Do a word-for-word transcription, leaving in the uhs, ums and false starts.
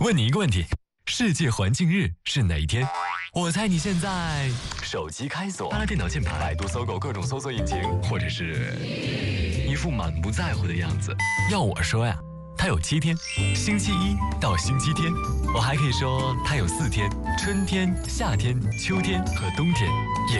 问你一个问题：世界环境日是哪一天？我猜你现在手机开锁，拉拉电脑键盘，百度、搜狗各种搜索引擎，或者是一副满不在乎的样子。要我说呀，它有七天，星期一到星期天。我还可以说它有四天，春天、夏天、秋天和冬天。也